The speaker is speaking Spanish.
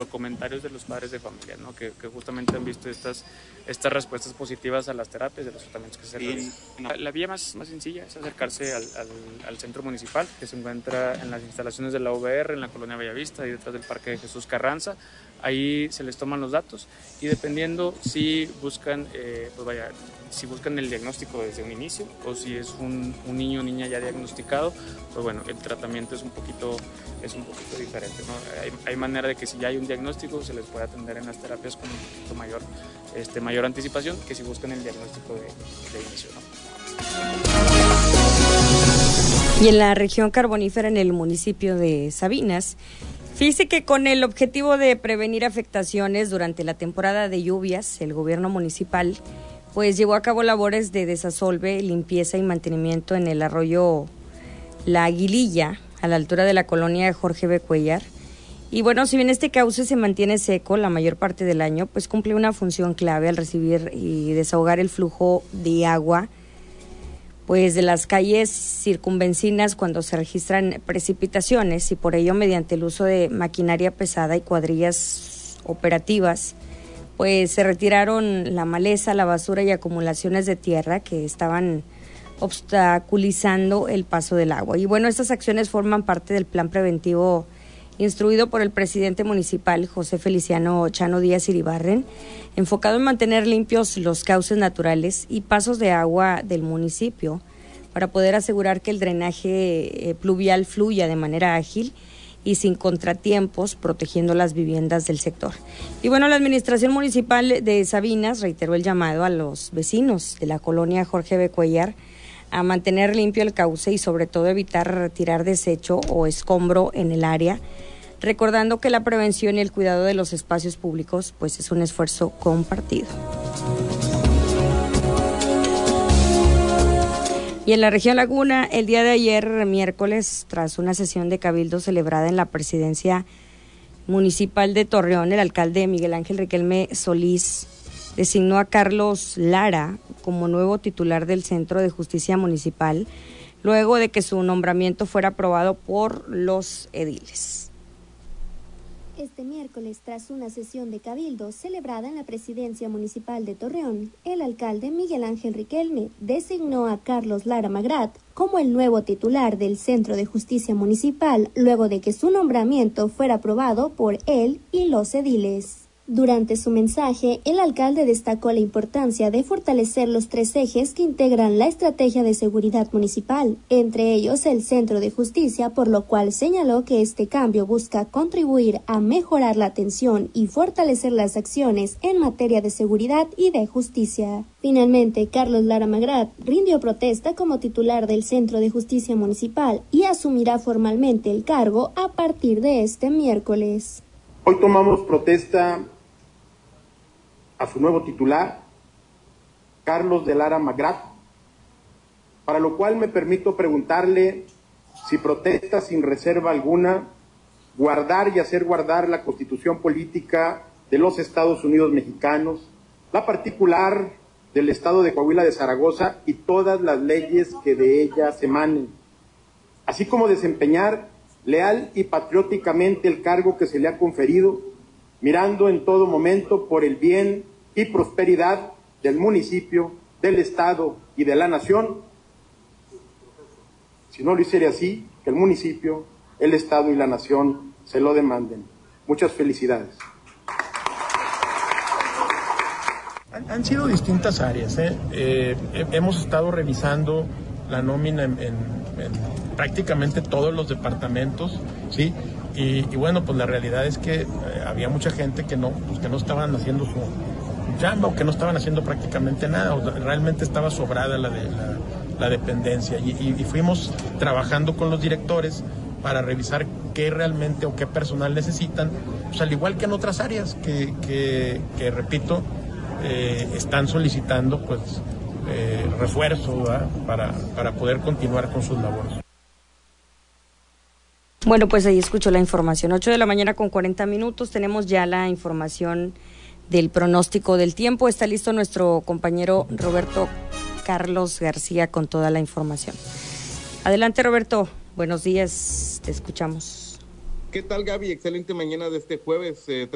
comentarios de los padres de familia, ¿no? que justamente han visto estas respuestas positivas a las terapias de los tratamientos que se realizan. La vía más sencilla es acercarse al centro municipal, que se encuentra en las instalaciones de la UVR, en la colonia Bellavista, ahí detrás del Parque de Jesús Carranza. Ahí se les toman los datos y dependiendo si buscan, si buscan el diagnóstico desde un inicio o si es un niño o niña ya diagnosticado, pues bueno, el tratamiento es un poquito diferente, ¿no? Hay manera de que si ya hay un diagnóstico se les puede atender en las terapias con un poquito mayor anticipación que si buscan el diagnóstico de inicio, ¿no? Y en la región carbonífera, en el municipio de Sabinas, fíjese que con el objetivo de prevenir afectaciones durante la temporada de lluvias, el gobierno municipal pues llevó a cabo labores de desasolve, limpieza y mantenimiento en el arroyo La Aguililla, a la altura de la colonia Jorge B. Cuellar. Y bueno, si bien este cauce se mantiene seco la mayor parte del año, pues cumple una función clave al recibir y desahogar el flujo de agua pues de las calles circunvencinas cuando se registran precipitaciones, y por ello mediante el uso de maquinaria pesada y cuadrillas operativas pues se retiraron la maleza, la basura y acumulaciones de tierra que estaban obstaculizando el paso del agua. Y bueno, estas acciones forman parte del plan preventivo instruido por el presidente municipal, José Feliciano Chano Díaz Iribarren, enfocado en mantener limpios los cauces naturales y pasos de agua del municipio para poder asegurar que el drenaje pluvial fluya de manera ágil y sin contratiempos, protegiendo las viviendas del sector. Y bueno, la administración municipal de Sabinas reiteró el llamado a los vecinos de la colonia Jorge B. Cuellar a mantener limpio el cauce y sobre todo evitar retirar desecho o escombro en el área, recordando que la prevención y el cuidado de los espacios públicos pues es un esfuerzo compartido. Y en la región Laguna, el día de ayer, miércoles, tras una sesión de cabildo celebrada en la presidencia municipal de Torreón, el alcalde Miguel Ángel Riquelme Solís designó a Carlos Lara como nuevo titular del Centro de Justicia Municipal, luego de que su nombramiento fuera aprobado por los ediles. Este miércoles, tras una sesión de cabildo celebrada en la presidencia municipal de Torreón, el alcalde Miguel Ángel Riquelme designó a Carlos Lara Magrat como el nuevo titular del Centro de Justicia Municipal, luego de que su nombramiento fuera aprobado por él y los ediles. Durante su mensaje, el alcalde destacó la importancia de fortalecer los 3 ejes que integran la estrategia de seguridad municipal, entre ellos el Centro de Justicia, por lo cual señaló que este cambio busca contribuir a mejorar la atención y fortalecer las acciones en materia de seguridad y de justicia. Finalmente, Carlos Lara Magrat rindió protesta como titular del Centro de Justicia Municipal y asumirá formalmente el cargo a partir de este miércoles. Hoy tomamos protesta a su nuevo titular, Carlos de Lara Magrat, para lo cual me permito preguntarle si protesta sin reserva alguna guardar y hacer guardar la Constitución Política de los Estados Unidos Mexicanos, la particular del Estado de Coahuila de Zaragoza y todas las leyes que de ella se emanen, así como desempeñar leal y patrióticamente el cargo que se le ha conferido, mirando en todo momento por el bien y prosperidad del municipio, del Estado y de la nación. Si no lo hiciera así, que el municipio, el Estado y la nación se lo demanden. Muchas felicidades. Han sido distintas áreas. Hemos estado revisando la nómina en prácticamente todos los departamentos, ¿sí? Y bueno, pues la realidad es que había mucha gente que no estaban haciendo su chamba o que no estaban haciendo prácticamente nada, o realmente estaba sobrada la dependencia. Y fuimos trabajando con los directores para revisar qué realmente o qué personal necesitan, pues al igual que en otras áreas que repito, están solicitando pues refuerzo, ¿verdad? para poder continuar con sus labores. Bueno, pues ahí escuchó la información. 8:40 a.m. Tenemos ya la información del pronóstico del tiempo. Está listo nuestro compañero Roberto Carlos García con toda la información. Adelante, Roberto. Buenos días. Te escuchamos. ¿Qué tal, Gaby? Excelente mañana de este jueves.